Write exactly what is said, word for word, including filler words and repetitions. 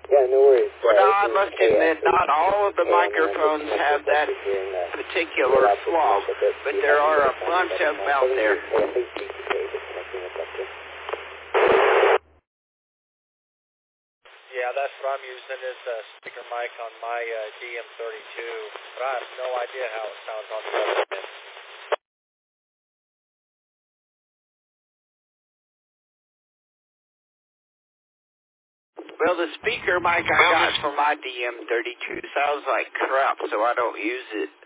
Yeah, no worries. Well, uh, now I must admit, not all of the microphones have that particular flaw, but there are a bunch of them out there. Yeah, that's what I'm using is a speaker mic on my uh, D M thirty-two, but I have no idea how it sounds on the other end. Well, the speaker mic I got for my D M thirty-two sounds like crap, so I don't use it.